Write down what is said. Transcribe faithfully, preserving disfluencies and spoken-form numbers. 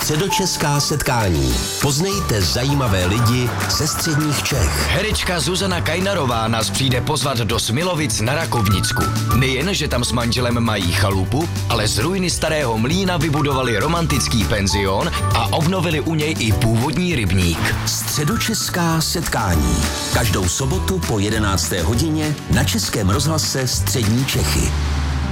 Středočeská setkání. Poznejte zajímavé lidi ze středních Čech. Herečka Zuzana Kajnarová nás přijde pozvat do Smilovic na Rakovnicku. Nejen, že tam s manželem mají chalupu, ale z ruiny starého mlýna vybudovali romantický penzion a obnovili u něj i původní rybník. Středočeská setkání. Každou sobotu po jedenácté hodině na Českém rozhlase Střední Čechy.